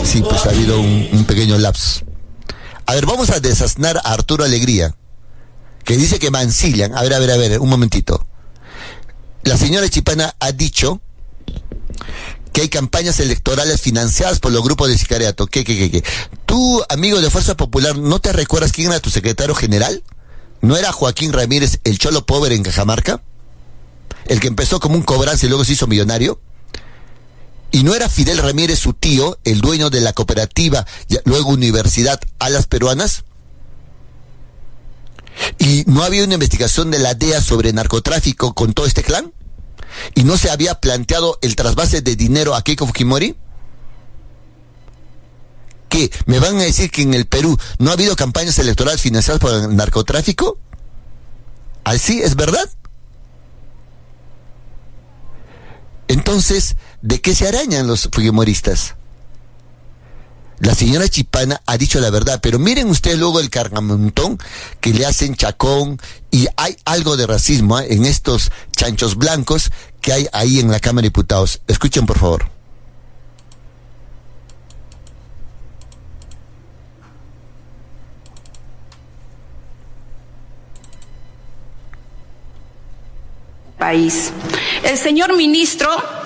Sí, pues ha habido un pequeño lapsus. A ver, vamos a desasnar a Arturo Alegría, que dice que mancillan. A ver, un momentito. La señora Chipana ha dicho que hay campañas electorales financiadas por los grupos de sicariato. ¿Qué? Tú, amigo de Fuerza Popular, ¿no te recuerdas quién era tu secretario general? ¿No era Joaquín Ramírez, el cholo pobre en Cajamarca? El que empezó como un cobrante y luego se hizo millonario. ¿Y no era Fidel Ramírez su tío, el dueño de la cooperativa, luego Universidad Alas Peruanas? ¿Y no había una investigación de la DEA sobre narcotráfico con todo este clan? ¿Y no se había planteado el trasvase de dinero a Keiko Fujimori? ¿Qué? ¿Me van a decir que en el Perú no ha habido campañas electorales financiadas por el narcotráfico? ¿Así es verdad? Entonces, ¿de qué se arañan los fujimoristas? La señora Chipana ha dicho la verdad, pero miren ustedes luego el cargamontón que le hacen Chacón, y hay algo de racismo en estos chanchos blancos que hay ahí en la Cámara de Diputados. Escuchen, por favor. País. El señor ministro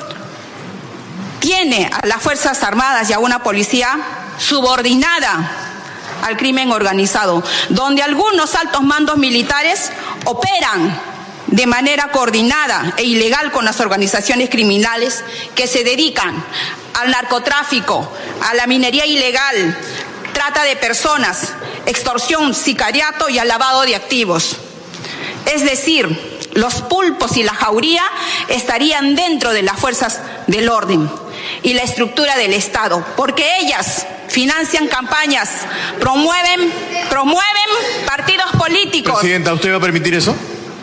tiene a las Fuerzas Armadas y a una policía subordinada al crimen organizado, donde algunos altos mandos militares operan de manera coordinada e ilegal con las organizaciones criminales que se dedican al narcotráfico, a la minería ilegal, trata de personas, extorsión, sicariato y al lavado de activos. Es decir, los pulpos y la jauría estarían dentro de las fuerzas del orden y la estructura del Estado, porque ellas financian campañas, promueven partidos políticos. Presidenta, ¿usted va a permitir eso?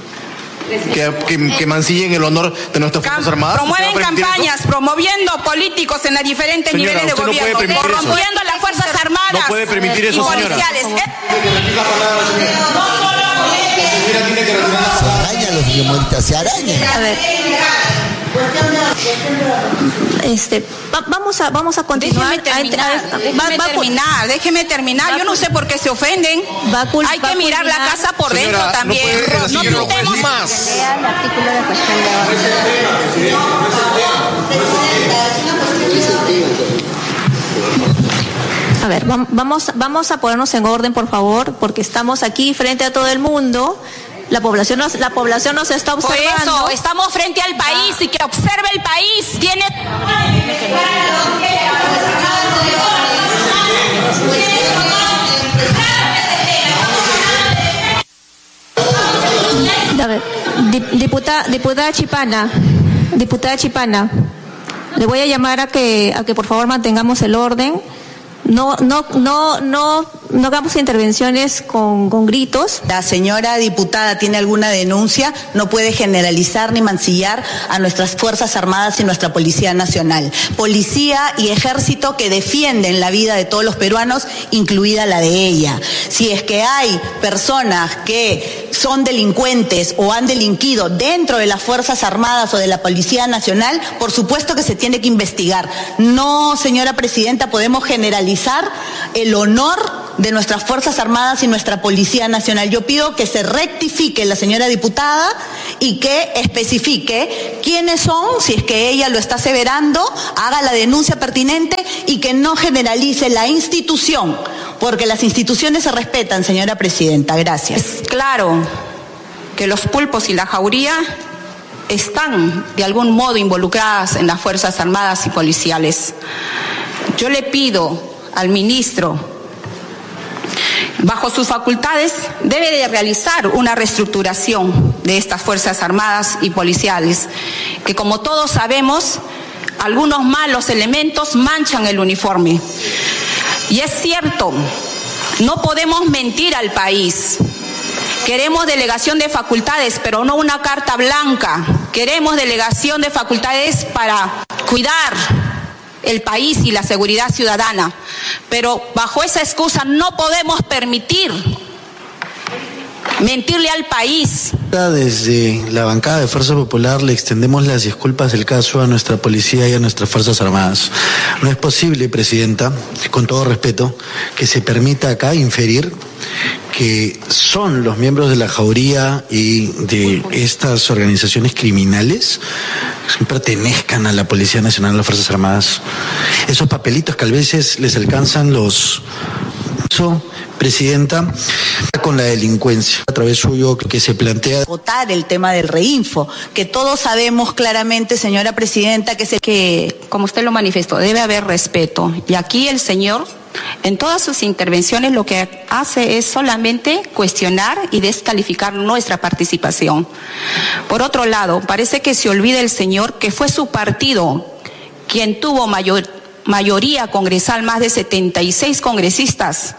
Que mancillen el honor de nuestras Fuerzas Armadas. Promueven campañas, promoviendo políticos en los diferentes niveles de gobierno, corrompiendo a las Fuerzas Armadas. No puede permitir eso, y policiales. Se arañan los fujimoristas, se arañan. A ver. Vamos a continuar. Déjeme terminar. Yo no sé por qué se ofenden. Hay que mirar la casa por dentro también. No pintemos más. El artículo de cuestión de orden. A ver, vamos a ponernos en orden, por favor, porque estamos aquí frente a todo el mundo. La población nos está observando. Por eso, estamos frente al país y que observe el país. Tiene... A ver, diputada Chipana, le voy a llamar a que por favor mantengamos el orden. No hagamos intervenciones con gritos. La señora diputada tiene alguna denuncia, no puede generalizar ni mancillar a nuestras Fuerzas Armadas y nuestra Policía Nacional. Policía y Ejército que defienden la vida de todos los peruanos, incluida la de ella. Si es que hay personas que son delincuentes o han delinquido dentro de las Fuerzas Armadas o de la Policía Nacional, por supuesto que se tiene que investigar. No, señora Presidenta, podemos generalizar el honor de nuestras Fuerzas Armadas y nuestra Policía Nacional. Yo pido que se rectifique la señora diputada y que especifique quiénes son, si es que ella lo está aseverando, haga la denuncia pertinente y que no generalice la institución, porque las instituciones se respetan, señora Presidenta. Gracias. Es claro que los pulpos y la jauría están de algún modo involucradas en las Fuerzas Armadas y policiales. Yo le pido al ministro, bajo sus facultades, debe de realizar una reestructuración de estas Fuerzas Armadas y policiales, que como todos sabemos, algunos malos elementos manchan el uniforme. Y es cierto, no podemos mentir al país. Queremos delegación de facultades, pero no una carta blanca. Queremos delegación de facultades para cuidar el país y la seguridad ciudadana, pero bajo esa excusa no podemos permitir mentirle al país. Desde la bancada de Fuerza Popular le extendemos las disculpas del caso a nuestra policía y a nuestras Fuerzas Armadas. No es posible, Presidenta, con todo respeto, que se permita acá inferir que son los miembros de la Jauría y de estas organizaciones criminales que pertenezcan a la Policía Nacional, a las Fuerzas Armadas. Esos papelitos que a veces les alcanzan los... Presidenta, con la delincuencia, a través suyo que se plantea... Votar el tema del reinfo, que todos sabemos claramente, señora Presidenta, que como usted lo manifestó, debe haber respeto. Y aquí el señor, en todas sus intervenciones, lo que hace es solamente cuestionar y descalificar nuestra participación. Por otro lado, parece que se olvida el señor que fue su partido quien tuvo mayoría congresal, más de 76 congresistas.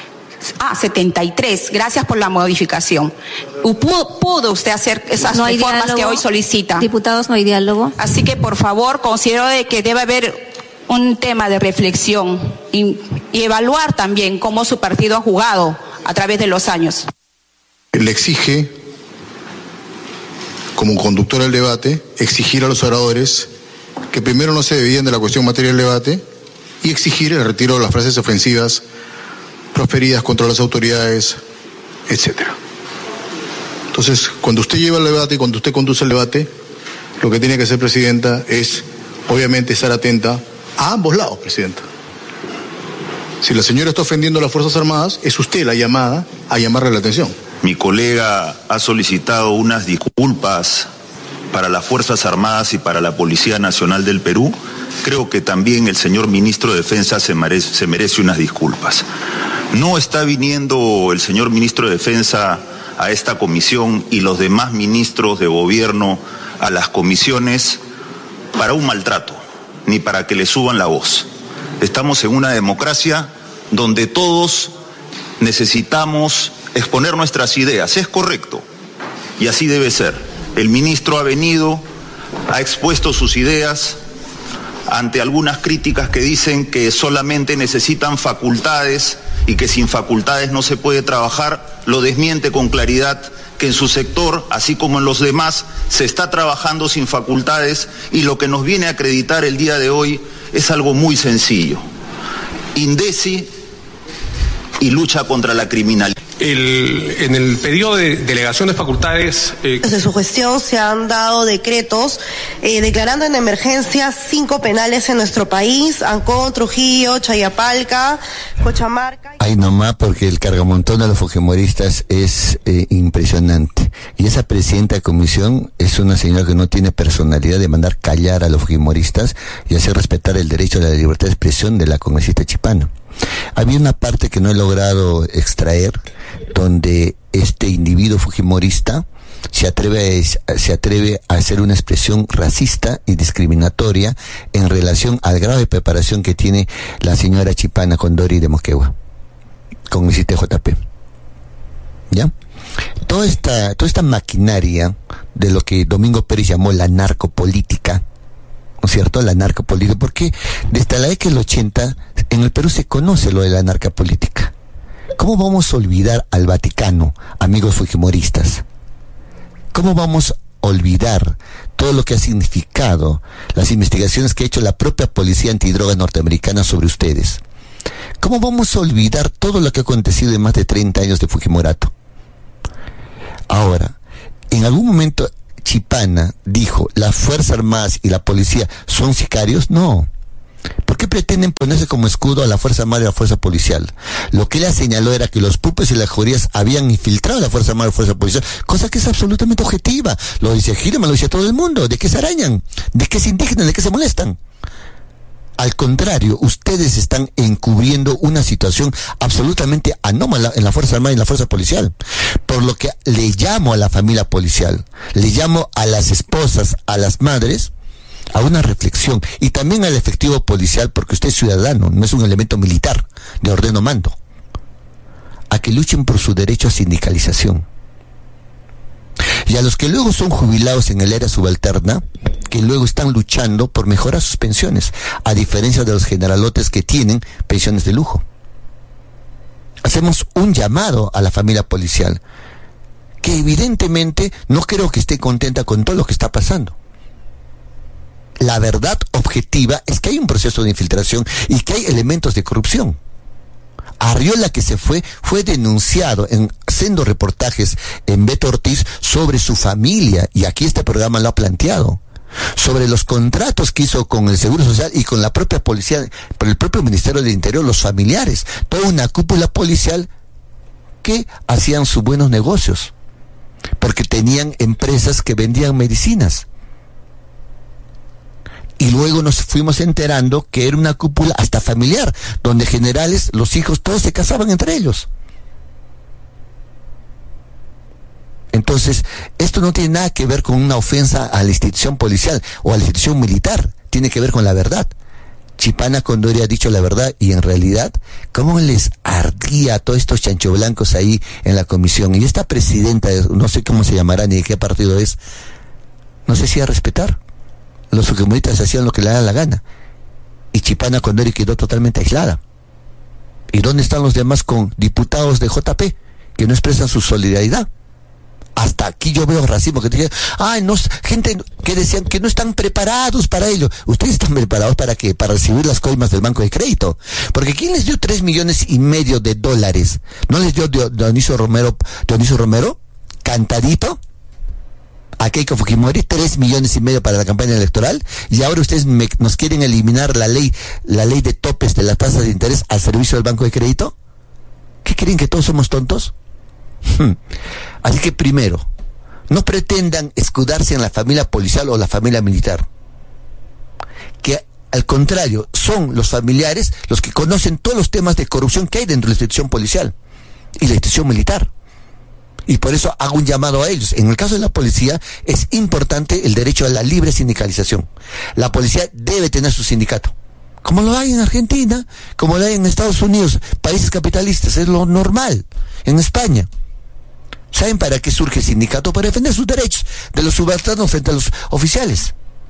73, gracias por la modificación. ¿Pudo usted hacer esas reformas que hoy solicita? Diputados, no hay diálogo. Así que, por favor, considero de que debe haber un tema de reflexión y evaluar también cómo su partido ha jugado a través de los años. Le exige, como conductor del debate, exigir a los oradores que primero no se desvíen de la cuestión material del debate y exigir el retiro de las frases ofensivas proferidas contra las autoridades, etcétera. Entonces, cuando usted lleva el debate y cuando usted conduce el debate, lo que tiene que hacer, Presidenta, es obviamente estar atenta a ambos lados, Presidenta. Si la señora está ofendiendo a las Fuerzas Armadas, es usted la llamada a llamarle la atención. Mi colega ha solicitado unas disculpas para las Fuerzas Armadas y para la Policía Nacional del Perú. Creo que también el señor Ministro de Defensa se merece unas disculpas. No está viniendo el señor Ministro de Defensa a esta comisión y los demás ministros de gobierno a las comisiones para un maltrato, ni para que le suban la voz. Estamos en una democracia donde todos necesitamos exponer nuestras ideas. Es correcto, y así debe ser. El ministro ha venido, ha expuesto sus ideas ante algunas críticas que dicen que solamente necesitan facultades y que sin facultades no se puede trabajar. Lo desmiente con claridad que en su sector, así como en los demás, se está trabajando sin facultades, y lo que nos viene a acreditar el día de hoy es algo muy sencillo: INDECI y lucha contra la criminalidad. En el periodo de delegación de facultades... Desde su gestión se han dado decretos declarando en emergencia 5 penales en nuestro país: Ancón, Trujillo, Chayapalca, Cochamarca... Ay, nomás, porque el cargamontón de los fujimoristas es impresionante. Y esa presidenta de comisión es una señora que no tiene personalidad de mandar callar a los fujimoristas y hacer respetar el derecho a la libertad de expresión de la congresista Chipano. Había una parte que no he logrado extraer, donde este individuo fujimorista se atreve a hacer una expresión racista y discriminatoria en relación al grado de preparación que tiene la señora Chipana con Dori de Moquegua, con el JP. ¿Ya? Toda esta maquinaria de lo que Domingo Pérez llamó la narcopolítica, ¿no es cierto? La narcopolítica, porque desde la década del 80 en el Perú se conoce lo de la narcopolítica. ¿Cómo vamos a olvidar al Vaticano, amigos fujimoristas? ¿Cómo vamos a olvidar todo lo que ha significado las investigaciones que ha hecho la propia policía antidrogas norteamericana sobre ustedes? ¿Cómo vamos a olvidar todo lo que ha acontecido en más de 30 años de Fujimorato? Ahora, en algún momento Chipana dijo, ¿las Fuerzas Armadas y la policía son sicarios? No. ¿Por qué pretenden ponerse como escudo a la Fuerza Armada y a la Fuerza Policial? Lo que ella señaló era que los pupes y las jaurías habían infiltrado a la Fuerza Armada y la Fuerza Policial, cosa que es absolutamente objetiva. Lo dice Gilman, lo dice todo el mundo. ¿De qué se arañan? ¿De qué se indignan? ¿De qué se molestan? Al contrario, ustedes están encubriendo una situación absolutamente anómala en la Fuerza Armada y en la Fuerza Policial. Por lo que le llamo a la familia policial, le llamo a las esposas, a las madres, a una reflexión, y también al efectivo policial, porque usted es ciudadano, no es un elemento militar de orden o mando, a que luchen por su derecho a sindicalización. Y a los que luego son jubilados en el era subalterna, que luego están luchando por mejorar sus pensiones, a diferencia de los generalotes que tienen pensiones de lujo. Hacemos un llamado a la familia policial. que evidentemente no creo que esté contenta con todo lo que está pasando. La verdad objetiva es que hay un proceso de infiltración y que hay elementos de corrupción. Arriola, que se fue denunciado haciendo reportajes en Beto Ortiz sobre su familia, y aquí este programa lo ha planteado, sobre los contratos que hizo con el Seguro Social y con la propia policía, por el propio Ministerio del Interior, los familiares, toda una cúpula policial que hacían sus buenos negocios, porque tenían empresas que vendían medicinas. Y luego nos fuimos enterando que era una cúpula hasta familiar, donde generales, los hijos, todos se casaban entre ellos. Entonces, esto no tiene nada que ver con una ofensa a la institución policial o a la institución militar, tiene que ver con la verdad. Chipana Condori ha dicho la verdad, y en realidad, ¿cómo les ardía a todos estos chanchoblancos ahí en la comisión? Y esta presidenta, no sé cómo se llamará ni de qué partido es, no sé si a respetar. Los fujimoristas hacían lo que le daba la gana, y Chipana Condori quedó totalmente aislada. ¿Y dónde están los demás con diputados de JP que no expresan su solidaridad? Hasta aquí yo veo racismo, que dicen, gente que decían que no están preparados para ello. ¿Ustedes están preparados para qué? Para recibir las coimas del Banco de Crédito. Porque ¿quién les dio $3,5 millones? ¿No les dio Dionisio Romero? ¿Cantadito? A Keiko Fujimori, $3,5 millones para la campaña electoral, y ahora ustedes nos quieren eliminar la ley de topes de la tasa de interés al servicio del Banco de Crédito. ¿Qué creen, que todos somos tontos? Así que primero, no pretendan escudarse en la familia policial o la familia militar, que al contrario, son los familiares los que conocen todos los temas de corrupción que hay dentro de la institución policial y la institución militar. Y por eso hago un llamado a ellos. En el caso de la policía, es importante el derecho a la libre sindicalización. La policía debe tener su sindicato, como lo hay en Argentina, como lo hay en Estados Unidos, países capitalistas, es lo normal. En España, ¿saben para qué surge el sindicato? Para defender sus derechos de los subalternos frente a los oficiales.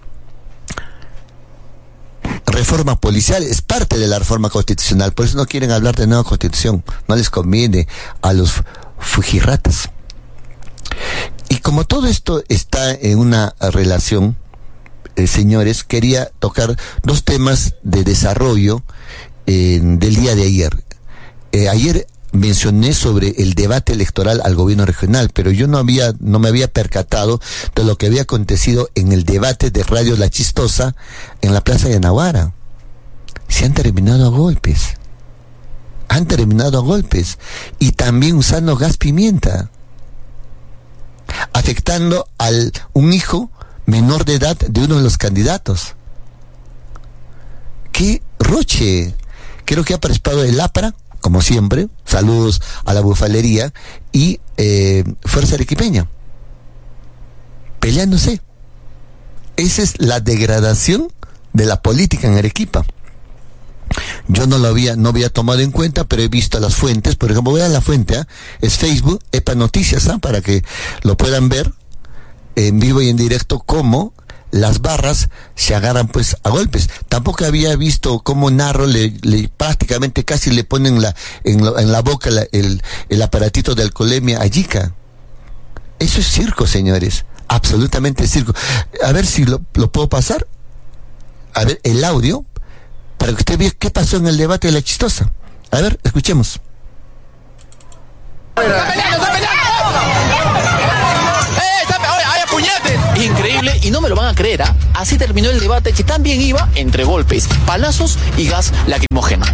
Reforma policial es parte de la reforma constitucional, por eso no quieren hablar de nueva constitución, no les conviene a los fujirratas. Y como todo esto está en una relación, señores, quería tocar dos temas de desarrollo del día de ayer. Ayer mencioné sobre el debate electoral al gobierno regional, pero yo no me había percatado de lo que había acontecido en el debate de Radio La Chistosa en la Plaza de Naguara. Se han terminado a golpes. Y también usando gas pimienta, afectando a un hijo menor de edad de uno de los candidatos. ¡Qué roche! Creo que ha participado el APRA, como siempre, saludos a la bufalería, y Fuerza Arequipeña, peleándose. Esa es la degradación de la política en Arequipa. Yo no había tomado en cuenta, pero he visto las fuentes. Por ejemplo, vean la fuente, es Facebook, EPA Noticias, para que lo puedan ver en vivo y en directo, cómo las barras se agarran pues a golpes. Tampoco había visto cómo Narro le prácticamente casi le ponen en la boca el aparatito de alcoholemia a Yica. Eso es circo, señores, absolutamente circo. A ver si lo puedo pasar, a ver el audio, para que usted vea qué pasó en el debate de La Chistosa. A ver, escuchemos. Increíble, y no me lo van a creer, ¿ah? Así terminó el debate, que también iba entre golpes, palazos y gas lacrimógeno.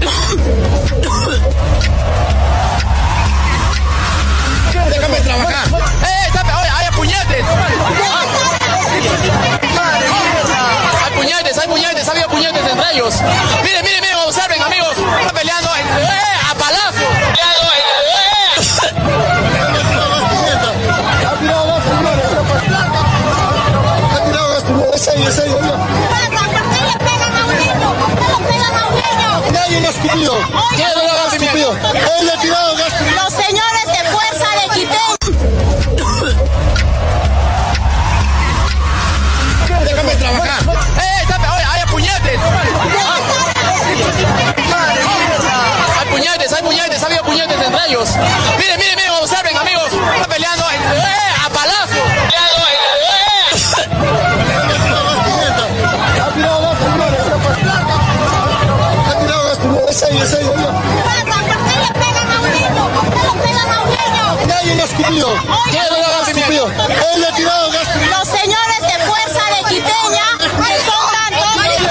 Déjame trabajar. ¡Hay puñetes! Hay puñetes, había puñetes entre ellos. Miren, observen, amigos. Están peleando a palazos. Nadie lo ha escupido. Él le ha tirado gas. Los señores de Fuerza Arequipeña. Déjame trabajar. Hay puñetes. Hay puñetes, había puñetes entre ellos. Miren, observen, amigos. Están peleando pasa ahí? Nadie le ha escupido. ¿Quién le ha escupido? Él le ha tirado gas pimienta. Los señores de Fuerza de Quiteña, que son tantos.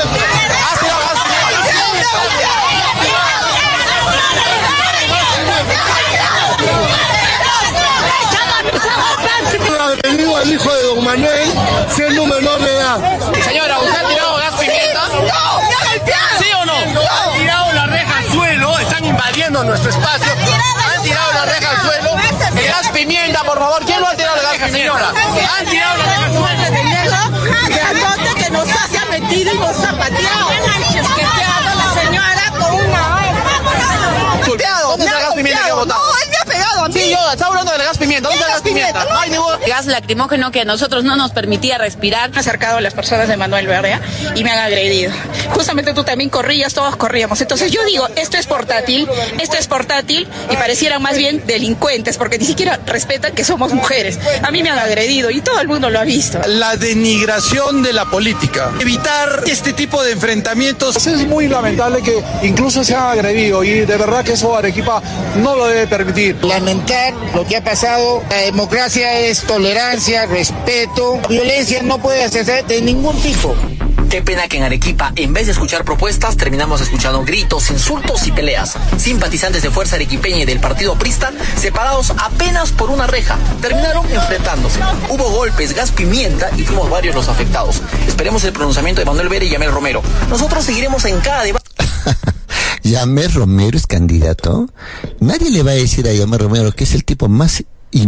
Detenido al hijo de don Manuel, siendo menor de edad. Señora, ¿usted ha tirado gas pimienta? ¿Sí o no? Han tirado la reja al suelo, están invadiendo nuestro espacio. Han tirado la reja al suelo. El gas pimienta, por favor. ¿Quién lo ha tirado el gas pimienta? Han tirado la reja al suelo. Grandote que nos ha metido y nos ha pateado. La señora con una... ¿Dónde está el gas pimienta que ha botado? No, él me ha pegado a mí. Sí, yo, está hablando del gas pimienta. ¿Dónde está el gas pimienta? No hay ningún... Gas lacrimógeno que a nosotros no nos permitía respirar. Han acercado a las personas de Manuel Berrea y me han agredido. Justamente tú también corrías, todos corríamos. Entonces yo digo, esto es portátil y parecieran más bien delincuentes porque ni siquiera respetan que somos mujeres. A mí me han agredido y todo el mundo lo ha visto. La denigración de la política. Evitar este tipo de enfrentamientos. Es muy lamentable que incluso se han agredido y de verdad que eso Arequipa no lo debe permitir. Lamentar lo que ha pasado. La democracia es tolerancia, respeto. Violencia no puede hacerse de ningún tipo. Qué pena que en Arequipa, en vez de escuchar propuestas, terminamos escuchando gritos, insultos y peleas. Simpatizantes de Fuerza Arequipeña y del partido aprista, separados apenas por una reja, terminaron enfrentándose. Hubo golpes, gas pimienta y fuimos varios los afectados. Esperemos el pronunciamiento de Manuel Berrea y Yamel Romero. Nosotros seguiremos en cada debate. Yamel Romero es candidato. Nadie le va a decir a Yamel Romero que es el tipo más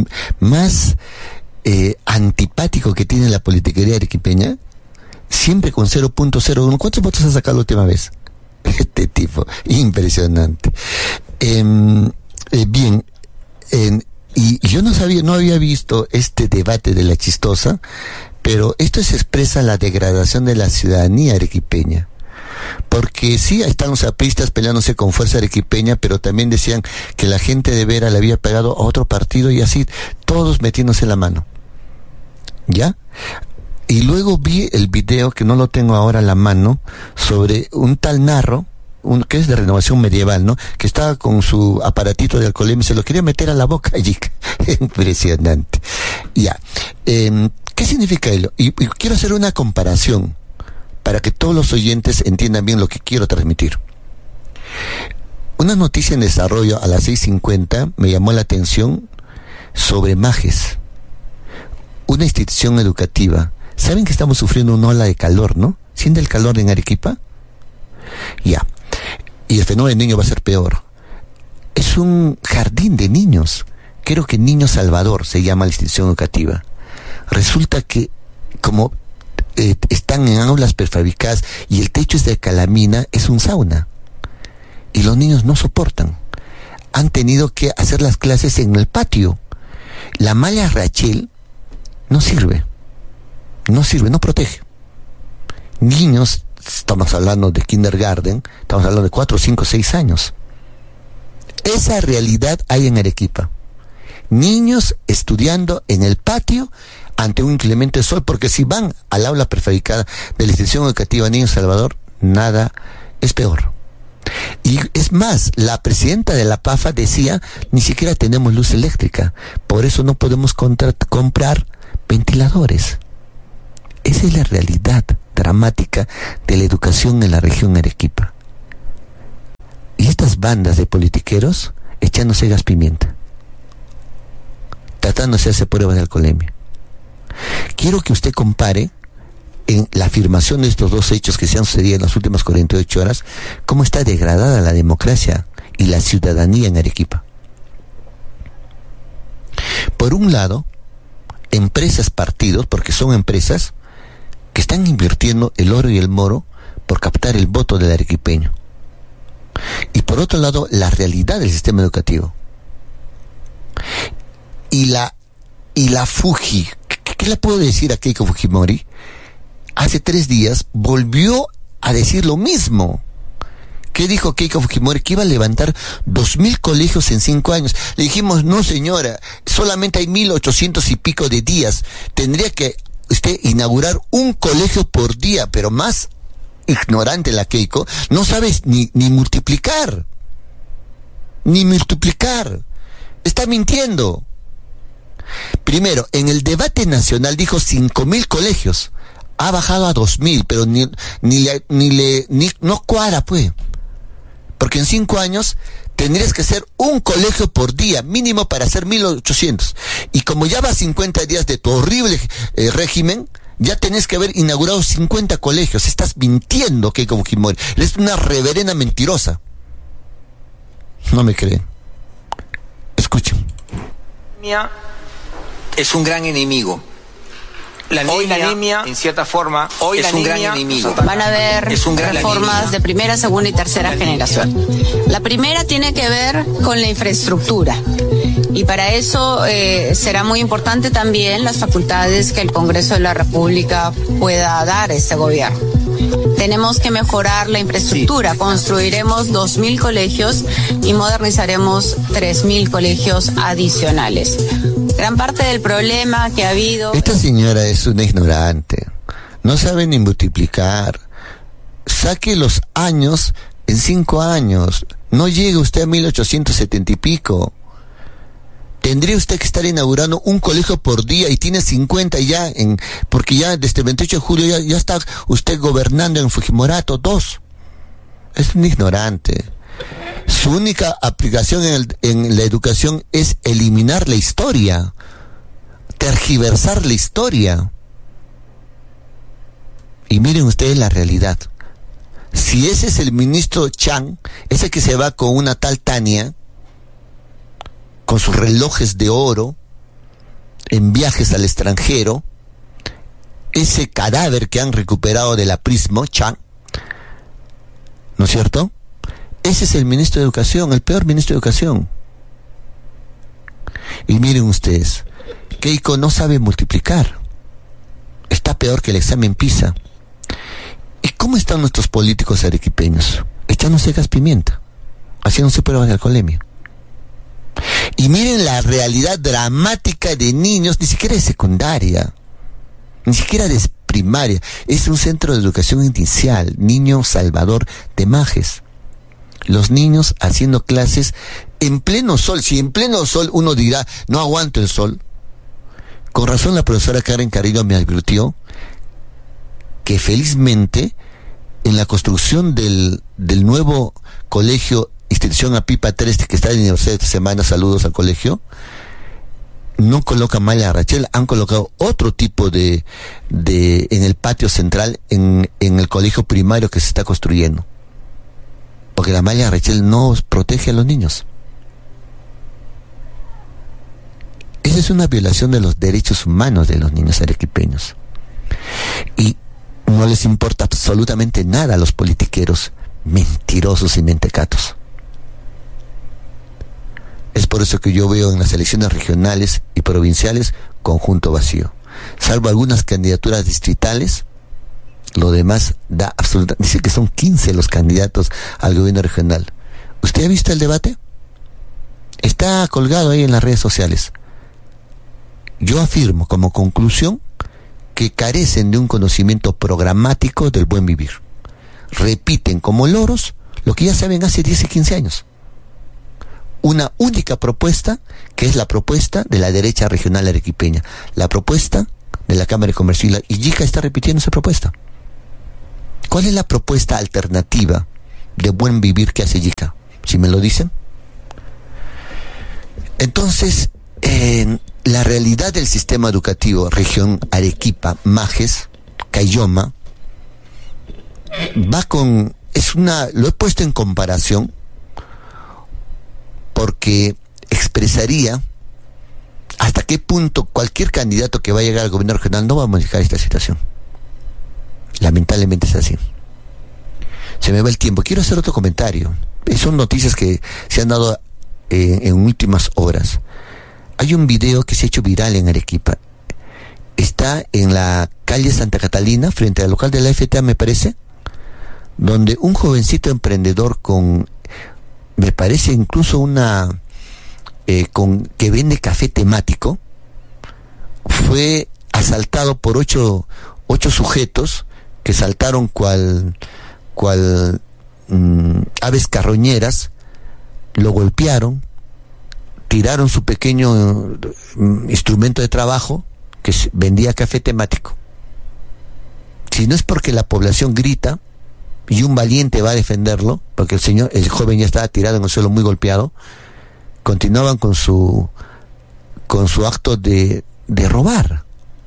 antipático que tiene la politiquería arequipeña. Siempre con 0.01. ¿Cuántos votos ha sacado la última vez? Este tipo, impresionante. Bien, y yo no había visto este debate de la chistosa, pero esto expresa la degradación de la ciudadanía arequipeña. Porque sí, están los apristas peleándose con Fuerza Arequipeña, pero también decían que la gente de Vera le había pegado a otro partido y así, todos metiéndose la mano. ¿Ya? Y luego vi el video, que no lo tengo ahora a la mano, sobre un tal Narro, que es de Renovación Medieval, ¿no? Que estaba con su aparatito de alcoholemia y se lo quería meter a la boca allí. Impresionante. Ya. ¿Qué significa ello? Y quiero hacer una comparación para que todos los oyentes entiendan bien lo que quiero transmitir. Una noticia en desarrollo a las 6:50 me llamó la atención sobre Majes, una institución educativa. Saben que estamos sufriendo una ola de calor, ¿no? ¿Siente el calor en Arequipa? Ya. Y el fenómeno del niño va a ser peor. Es un jardín de niños. Creo que Niño Salvador se llama la institución educativa. Resulta que, como están en aulas prefabricadas y el techo es de calamina, es un sauna. Y los niños no soportan. Han tenido que hacer las clases en el patio. La malla Rachel no sirve. No sirve, no protege. Niños, estamos hablando de kindergarten, estamos hablando de 4, 5, 6 años. Esa realidad hay en Arequipa. Niños estudiando en el patio ante un inclemente sol, porque si van al aula prefabricada de la institución educativa Niño Salvador, nada es peor. Y es más, la presidenta de la PAFA decía, ni siquiera tenemos luz eléctrica, por eso no podemos comprar ventiladores. Esa es la realidad dramática de la educación en la región Arequipa. Y estas bandas de politiqueros echándose gas pimienta, tratándose de hacer pruebas de alcoholemia. Quiero que usted compare en la afirmación de estos dos hechos que se han sucedido en las últimas 48 horas, cómo está degradada la democracia y la ciudadanía en Arequipa. Por un lado, empresas, partidos, porque son empresas que están invirtiendo el oro y el moro por captar el voto del arequipeño. Y por otro lado, la realidad del sistema educativo. Y la Fuji, ¿qué le puedo decir a Keiko Fujimori? Hace 3 días volvió a decir lo mismo. ¿Qué dijo Keiko Fujimori? Que iba a levantar 2,000 colegios en 5 años. Le dijimos, no señora, solamente hay 1,800 y pico de días. Tendría que usted inaugurar un colegio por día, pero más ignorante la Keiko, no sabes ni multiplicar. ni multiplicar. Está mintiendo. Primero, en el debate nacional dijo 5.000 colegios. Ha bajado a 2.000, pero no cuadra, pues. Porque en 5 años tendrías que hacer un colegio por día, mínimo para hacer 1.800. Y como ya va 50 días de tu horrible régimen, ya tenés que haber inaugurado 50 colegios. Estás mintiendo, Keiko Fujimori. Eres una reverenda mentirosa. No me creen. Escuchen. Es un gran enemigo. La anemia, en cierta forma, es un gran enemigo. Van a haber reformas de primera, segunda y tercera generación. La primera tiene que ver con la infraestructura. Y para eso será muy importante también las facultades que el Congreso de la República pueda dar a este gobierno. Tenemos que mejorar la infraestructura. Construiremos 2.000 colegios y modernizaremos 3.000 colegios adicionales. Gran parte del problema que ha habido... Esta señora es una ignorante. No sabe ni multiplicar. Saque los años en 5 años. No llega usted a 1870 y pico. Tendría usted que estar inaugurando un colegio por día y tiene 50 ya, porque ya desde el 28 de julio ya está usted gobernando en Fujimorato 2. Es un ignorante. Su única aplicación en la educación es eliminar la historia, tergiversar la historia. Y miren ustedes la realidad. Si ese es el ministro Chang, ese que se va con una tal Tania, con sus relojes de oro, en viajes al extranjero, ese cadáver que han recuperado del aprismo, Chang, ¿no es cierto? Ese es el ministro de Educación, el peor ministro de Educación. Y miren ustedes, Keiko no sabe multiplicar. Está peor que el examen PISA. ¿Y cómo están nuestros políticos arequipeños? Echándose gas pimienta, haciéndose pruebas de alcoholemia. Y miren la realidad dramática de niños, ni siquiera de secundaria, ni siquiera de primaria. Es un centro de educación inicial, Niño Salvador de Majes. Los niños haciendo clases en pleno sol. Si en pleno sol uno dirá, no aguanto el sol. Con razón la profesora Karen Carrillo me advirtió que felizmente en la construcción del nuevo colegio institución Apipa 3 que está en la Universidad esta semana, saludos al colegio, no colocan malla arrachera, han colocado otro tipo de en el patio central en el colegio primario que se está construyendo. Porque la malla arrachera no protege a los niños. Esa es una violación de los derechos humanos de los niños arequipeños. Y no les importa absolutamente nada a los politiqueros mentirosos y mentecatos. Es por eso que yo veo en las elecciones regionales y provinciales conjunto vacío. Salvo algunas candidaturas distritales, lo demás da absolutamente... Dice que son 15 los candidatos al gobierno regional. ¿Usted ha visto el debate? Está colgado ahí en las redes sociales. Yo afirmo como conclusión que carecen de un conocimiento programático del buen vivir. Repiten como loros lo que ya saben hace 10 y 15 años. Una única propuesta, que es la propuesta de la derecha regional arequipeña, la propuesta de la Cámara de Comercio, y Yica está repitiendo esa propuesta. ¿Cuál es la propuesta alternativa de buen vivir que hace Yica? Si me lo dicen. Entonces, la realidad del sistema educativo, región Arequipa, Majes, Caylloma, lo he puesto en comparación porque expresaría hasta qué punto cualquier candidato que va a llegar al gobierno regional no va a modificar esta situación. Lamentablemente es así. Se me va el tiempo. Quiero hacer otro comentario. Son noticias que se han dado en últimas horas. Hay un video que se ha hecho viral en Arequipa. Está en la calle Santa Catalina, frente al local de la FTA, me parece, donde un jovencito emprendedor me parece incluso que vende café temático, fue asaltado por ocho sujetos que saltaron cual aves carroñeras lo golpearon, tiraron su pequeño instrumento de trabajo que vendía café temático. Si no es porque la población grita y un valiente va a defenderlo, porque el joven ya estaba tirado en el suelo muy golpeado, continuaban con su acto de robar.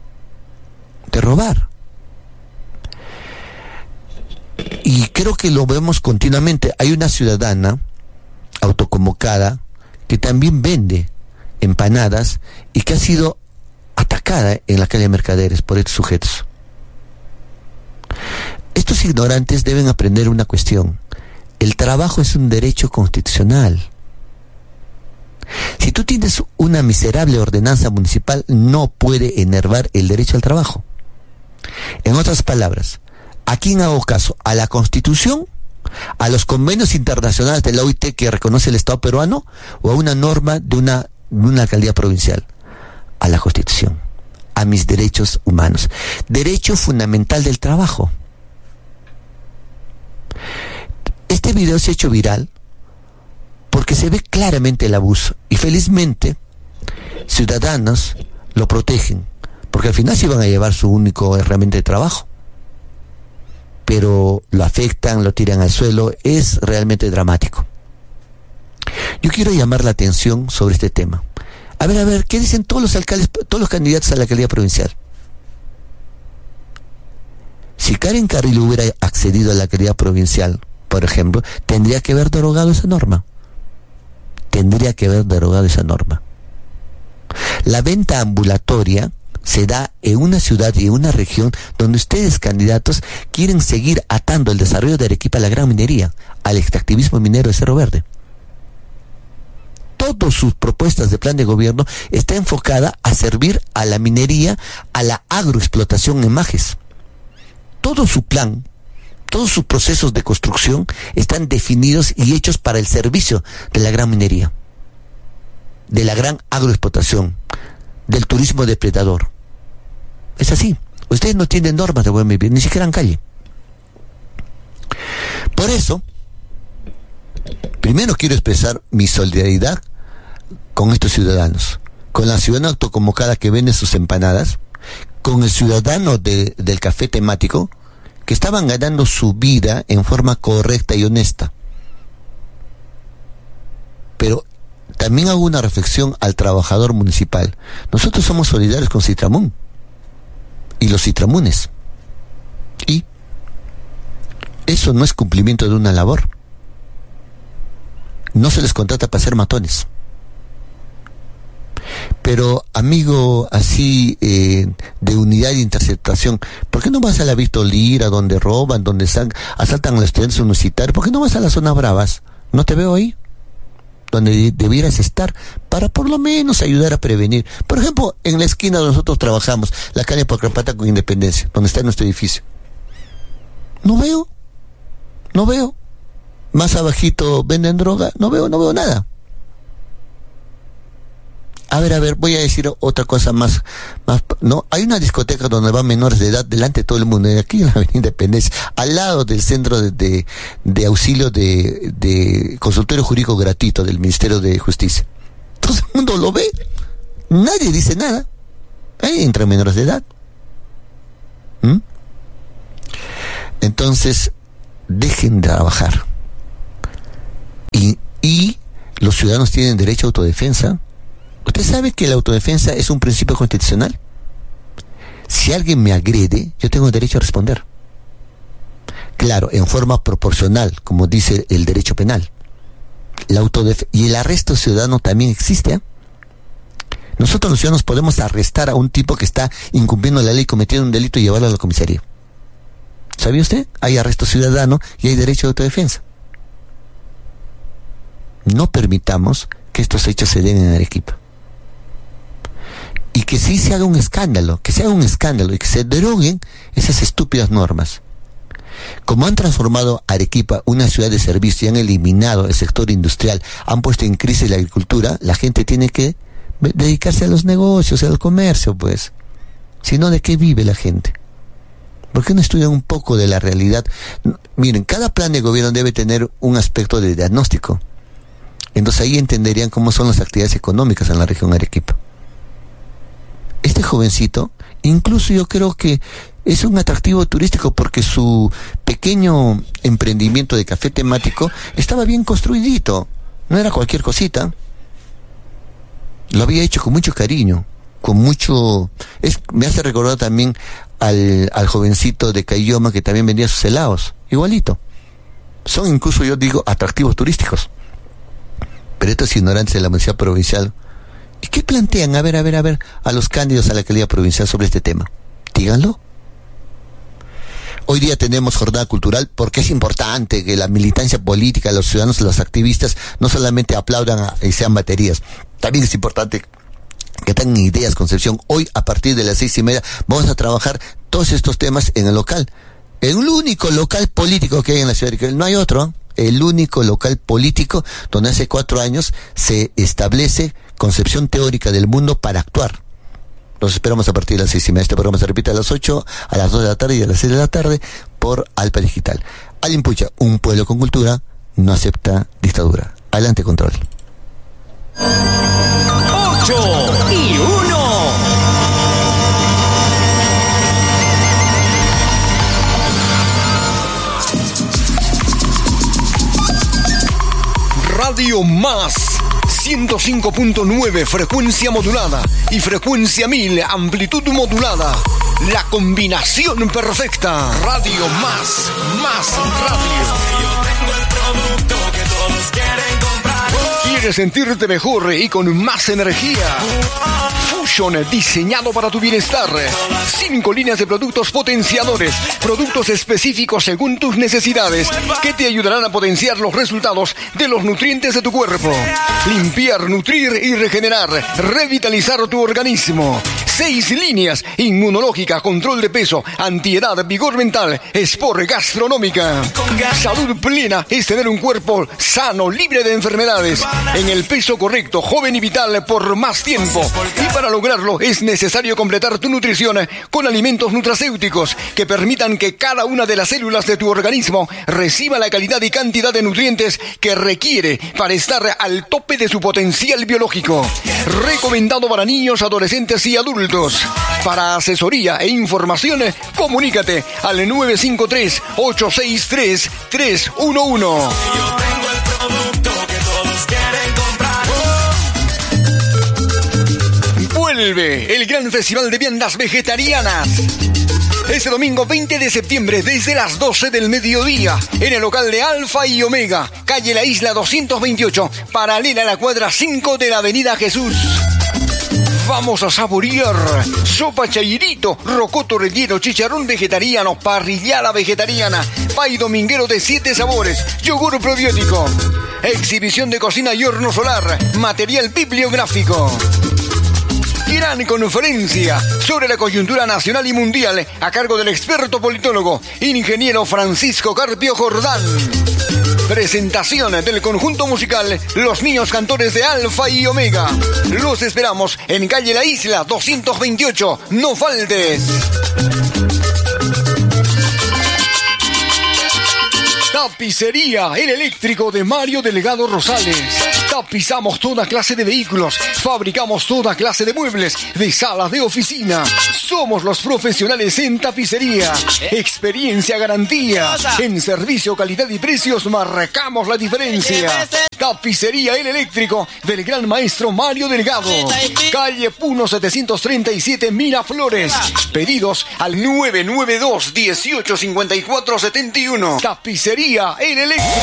Y creo que lo vemos continuamente. Hay una ciudadana autoconvocada que también vende empanadas y que ha sido atacada en la calle Mercaderes por estos sujetos. Estos ignorantes deben aprender una cuestión: el trabajo es un derecho constitucional. Si tú tienes una miserable ordenanza municipal, no puede enervar el derecho al trabajo. En otras palabras, ¿a quién hago caso? ¿A la Constitución? ¿A los convenios internacionales de la OIT que reconoce el Estado peruano? ¿O a una norma de una alcaldía provincial? A la Constitución, a mis derechos humanos. Derecho fundamental del trabajo. Este video se ha hecho viral porque se ve claramente el abuso, y felizmente ciudadanos lo protegen, porque al final se iban a llevar su único herramienta de trabajo, pero lo afectan, lo tiran al suelo. Es realmente dramático. Yo quiero llamar la atención sobre este tema. A ver, ¿qué dicen todos los alcaldes, todos los candidatos a la alcaldía provincial? Si Karen Carrillo hubiera accedido a la alcaldía provincial, por ejemplo, tendría que haber derogado esa norma. La venta ambulatoria se da en una ciudad y en una región donde ustedes, candidatos, quieren seguir atando el desarrollo de Arequipa a la gran minería, al extractivismo minero de Cerro Verde. Todas sus propuestas de plan de gobierno está enfocada a servir a la minería, a la agroexplotación en Majes. Todo su plan, todos sus procesos de construcción están definidos y hechos para el servicio de la gran minería, de la gran agroexplotación, del turismo depredador. Es así. Ustedes no tienen normas de buen vivir, ni siquiera en calle. Por eso, primero quiero expresar mi solidaridad con estos ciudadanos, con la ciudadana autoconvocada que vende sus empanadas, con el ciudadano del café temático, que estaban ganando su vida en forma correcta y honesta. Pero también hago una reflexión al trabajador municipal. Nosotros somos solidarios con Citramón y los citramunes, y eso no es cumplimiento de una labor. No se les contrata para ser matones. Pero, amigo, así de unidad e interceptación, ¿por qué no vas a la Víctor Lira, donde roban, donde asaltan a los estudiantes universitarios? ¿Por qué no vas a las zonas bravas? ¿No te veo ahí? Donde debieras estar, para por lo menos ayudar a prevenir. Por ejemplo, en la esquina donde nosotros trabajamos, la calle Pacrapata con Independencia, donde está nuestro edificio. No veo. Más abajito venden droga, no veo nada. A ver, voy a decir otra cosa más, no, hay una discoteca donde van menores de edad delante de todo el mundo, aquí en la Avenida Independencia, al lado del centro de auxilio de consultorio jurídico gratuito del Ministerio de Justicia. Todo el mundo lo ve, nadie dice nada, entre menores de edad. Entonces, dejen de trabajar. Y los ciudadanos tienen derecho a autodefensa. ¿Usted sabe que la autodefensa es un principio constitucional? Si alguien me agrede, yo tengo derecho a responder. Claro, en forma proporcional, como dice el derecho penal. Y el arresto ciudadano también existe. Nosotros los ciudadanos podemos arrestar a un tipo que está incumpliendo la ley, cometiendo un delito, y llevarlo a la comisaría. ¿Sabía usted? Hay arresto ciudadano y hay derecho de autodefensa. No permitamos que estos hechos se den en Arequipa. Y que sí se haga un escándalo, y que se deroguen esas estúpidas normas. Como han transformado Arequipa una ciudad de servicio y han eliminado el sector industrial, han puesto en crisis la agricultura, la gente tiene que dedicarse a los negocios, al comercio, pues. Si no, ¿de qué vive la gente? ¿Por qué no estudian un poco de la realidad? Miren, cada plan de gobierno debe tener un aspecto de diagnóstico. Entonces ahí entenderían cómo son las actividades económicas en la región Arequipa. Este jovencito, incluso yo creo que es un atractivo turístico porque su pequeño emprendimiento de café temático estaba bien construidito, no era cualquier cosita. Lo había hecho con mucho cariño, con mucho... me hace recordar también al jovencito de Caylloma que también vendía sus helados, igualito. Son incluso, yo digo, atractivos turísticos. Pero estos ignorantes de la Universidad Provincial, ¿y qué plantean? A ver, a los candidatos a la alcaldía provincial sobre este tema. Díganlo. Hoy día tenemos jornada cultural porque es importante que la militancia política, los ciudadanos, los activistas, no solamente aplaudan y sean baterías. También es importante que tengan ideas, concepción. Hoy, a partir de las 6:30, vamos a trabajar todos estos temas en el local. El único local político que hay en la ciudad de Arequipa, no hay otro, el único local político donde hace 4 años se establece concepción teórica del mundo para actuar. Los esperamos a partir de las 6:30. Este programa se repite a las 8, a las 2 de la tarde y a las 6 de la tarde por Alpa Digital. Alimpucha, un pueblo con cultura no acepta dictadura. Adelante, control. 8-1. Radio Más 105.9 frecuencia modulada y frecuencia 1000 amplitud modulada. La combinación perfecta. Radio Más radio. ¿Quieres sentirte mejor y con más energía? Fusion, diseñado para tu bienestar. 5 líneas de productos potenciadores, productos específicos según tus necesidades, que te ayudarán a potenciar los resultados de los nutrientes de tu cuerpo. Limpiar, nutrir y regenerar, revitalizar tu organismo. 6 líneas: inmunológica, control de peso, antiedad, vigor mental, sport, gastronómica. Salud plena es tener un cuerpo sano, libre de enfermedades, en el peso correcto, joven y vital por más tiempo. Y para lograrlo es necesario completar tu nutrición con alimentos nutracéuticos que permitan que cada una de las células de tu organismo reciba la calidad y cantidad de nutrientes que requiere para estar al tope de su potencial biológico. Recomendado para niños, adolescentes y adultos. Para asesoría e información, comunícate al 953-863-311. Vuelve el gran festival de viandas vegetarianas. Este domingo 20 de septiembre desde las 12 del mediodía en el local de Alfa y Omega, calle La Isla 228, paralela a la cuadra 5 de la avenida Jesús. Vamos a saborear sopa chairito, rocoto relleno, chicharrón vegetariano, parrillada vegetariana, pay dominguero de 7 sabores, yogur probiótico, exhibición de cocina y horno solar, material bibliográfico. Gran conferencia sobre la coyuntura nacional y mundial a cargo del experto politólogo, ingeniero Francisco Carpio Jordán. Presentación del conjunto musical Los Niños Cantores de Alfa y Omega. Los esperamos en calle La Isla 228. No faltes. Tapicería El Eléctrico de Mario Delgado Rosales. Tapizamos toda clase de vehículos, fabricamos toda clase de muebles, de salas de oficina. Somos los profesionales en tapicería. Experiencia, garantía. En servicio, calidad y precios marcamos la diferencia. Tapicería El Eléctrico del gran maestro Mario Delgado. Calle Puno 737 Miraflores. Pedidos al 992-185471. Tapicería El Eléctrico.